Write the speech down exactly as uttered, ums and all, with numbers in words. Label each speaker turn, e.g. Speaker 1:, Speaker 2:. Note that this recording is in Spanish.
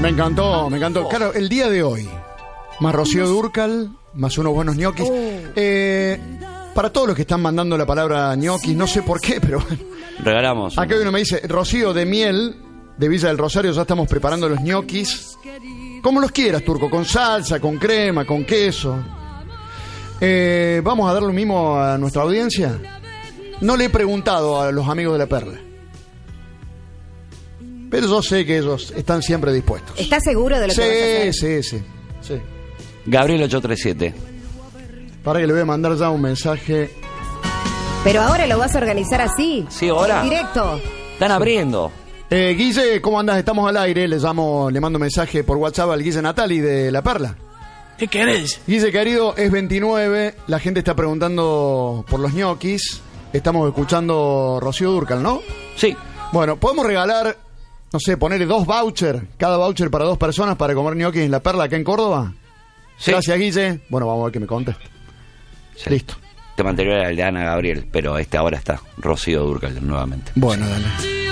Speaker 1: Me encantó, me encantó. Claro, el día de hoy, más Rocío Dúrcal, más unos buenos ñoquis. Eh, para todos los que están mandando la palabra ñoquis, no sé por qué, pero
Speaker 2: regalamos.
Speaker 1: Acá uno me dice, Rocío de Miel, de Villa del Rosario, ya estamos preparando los ñoquis. Como los quieras, Turco, con salsa, con crema, con queso. Eh, Vamos a dar lo mismo a nuestra audiencia. No le he preguntado a los amigos de La Perla, pero yo sé que ellos están siempre dispuestos.
Speaker 3: ¿Estás seguro de lo
Speaker 1: sí,
Speaker 3: que vas a hacer?
Speaker 1: Sí, sí, sí.
Speaker 2: Gabriel ocho tres siete.
Speaker 1: Para que le voy a mandar ya un mensaje.
Speaker 3: Pero ahora lo vas a organizar así.
Speaker 2: Sí, ahora.
Speaker 3: En directo.
Speaker 2: Están abriendo.
Speaker 1: Eh, Guille, ¿cómo andás? Estamos al aire. Le llamo, le mando mensaje por WhatsApp al Guille Natali de La Perla.
Speaker 4: ¿Qué querés?
Speaker 1: Guille, querido, es veintinueve. La gente está preguntando por los ñoquis. Estamos escuchando Rocío Dúrcal, ¿no?
Speaker 2: Sí.
Speaker 1: Bueno, podemos regalar, no sé, ponerle dos vouchers. Cada voucher para dos personas para comer ñoquis en La Perla, acá en Córdoba.
Speaker 2: Sí.
Speaker 1: Gracias, Guille. Bueno, vamos a ver que me conteste.
Speaker 2: Sí.
Speaker 1: Listo.
Speaker 2: Te anterior era el de Ana Gabriel, pero este ahora está Rocío Dúrcal nuevamente.
Speaker 1: Bueno, dale.